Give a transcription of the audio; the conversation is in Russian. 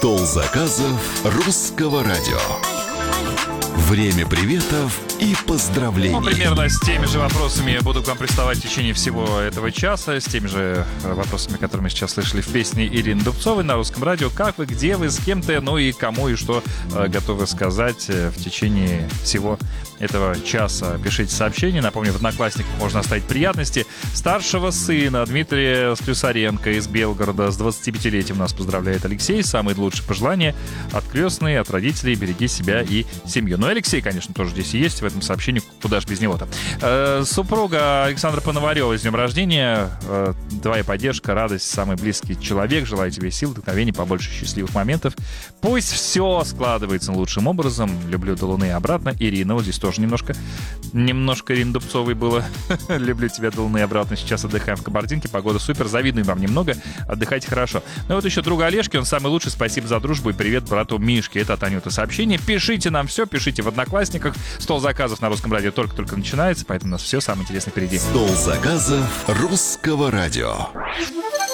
Стол заказов русского радио. Время приветов и поздравлений. Примерно с теми же вопросами я буду к вам приставать в течение всего этого часа. С теми же вопросами, которые мы сейчас слышали в песне Ирины Дубцовой на русском радио. Как вы, где вы, с кем-то, ну и кому и что готовы сказать в течение всего этого часа. Пишите сообщения. Напомню, в Одноклассниках можно оставить приятности. Старшего сына Дмитрия Слюсаренко из Белгорода с 25-летием нас поздравляет Алексей. Самые лучшие пожелания от крестной, от родителей. Береги себя и семью. Ну и Алексей, конечно, тоже здесь есть в этом сообщении. Куда ж без него-то. Супруга Александра Пономарева с днем рождения. Твоя поддержка, радость, самый близкий человек. Желаю тебе сил, вдохновений, побольше счастливых моментов. Пусть все складывается лучшим образом. Люблю до луны и обратно. Ирина, вот здесь тоже немножко Ирины Дубцовой было. Люблю тебя до луны и обратно. Сейчас отдыхаем в Кабардинке. Погода супер. Завидуем вам немного. Отдыхайте хорошо. Ну вот еще друга Олежки. Он самый лучший. Спасибо за дружбу. И привет брату Мишке. Это от Анюты сообщение. Пишите нам все. Пишите в Одноклассниках. Стол заказов на русском радио только начинается. Поэтому у нас все самое интересное впереди. Стол заказов русского радио.